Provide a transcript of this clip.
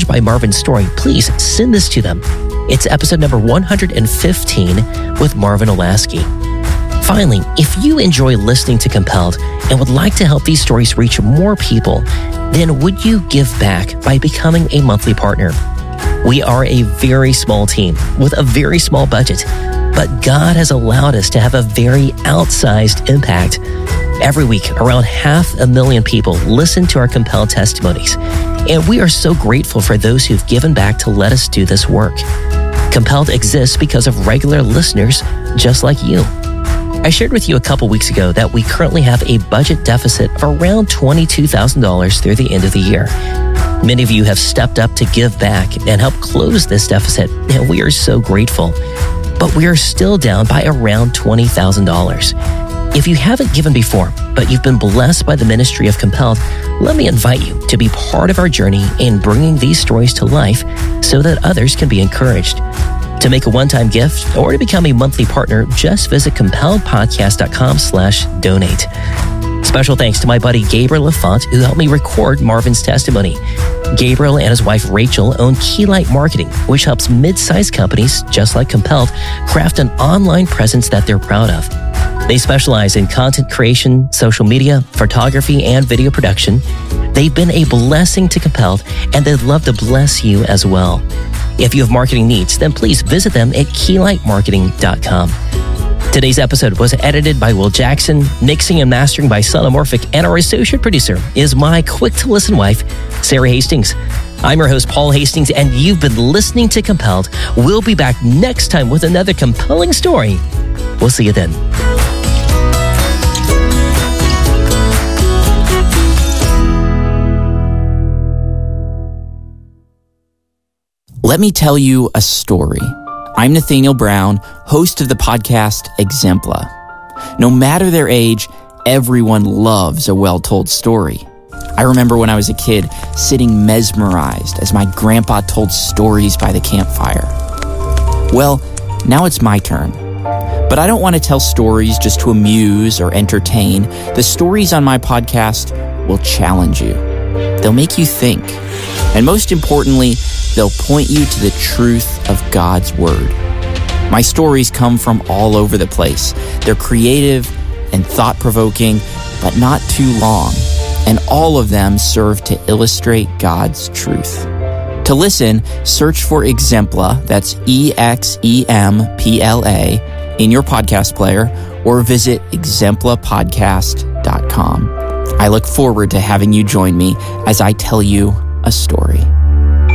inspired by Marvin's story, please send this to them. It's episode number 115 with Marvin Olasky. Finally, if you enjoy listening to Compelled and would like to help these stories reach more people, then would you give back by becoming a monthly partner? We are a very small team with a very small budget, but God has allowed us to have a very outsized impact. Every week, around 500,000 people listen to our Compelled testimonies, and we are so grateful for those who've given back to let us do this work. Compelled exists because of regular listeners just like you. I shared with you a couple weeks ago that we currently have a budget deficit of around $22,000 through the end of the year. Many of you have stepped up to give back and help close this deficit, and we are so grateful. But we are still down by around $20,000. If you haven't given before, but you've been blessed by the ministry of Compelled, let me invite you to be part of our journey in bringing these stories to life so that others can be encouraged. To make a one-time gift or to become a monthly partner, just visit compelledpodcast.com/donate. Special thanks to my buddy Gabriel Lafont, who helped me record Marvin's testimony. Gabriel and his wife Rachel own Keylight Marketing, which helps mid-sized companies, just like Compelled, craft an online presence that they're proud of. They specialize in content creation, social media, photography, and video production. They've been a blessing to Compelled, and they'd love to bless you as well. If you have marketing needs, then please visit them at keylightmarketing.com. Today's episode was edited by Will Jackson, mixing and mastering by Sonomorphic, and our associate producer is my quick-to-listen wife, Sarah Hastings. I'm your host, Paul Hastings, and you've been listening to Compelled. We'll be back next time with another compelling story. We'll see you then. Let me tell you a story. I'm Nathaniel Brown, host of the podcast Exempla. No matter their age, everyone loves a well-told story. I remember when I was a kid sitting mesmerized as my grandpa told stories by the campfire. Well, now it's my turn. But I don't want to tell stories just to amuse or entertain. The stories on my podcast will challenge you. They'll make you think. And most importantly, they'll point you to the truth of God's Word. My stories come from all over the place. They're creative and thought-provoking, but not too long. And all of them serve to illustrate God's truth. To listen, search for Exempla, that's EXEMPLA, in your podcast player, or visit exemplapodcast.com. I look forward to having you join me as I tell you a story.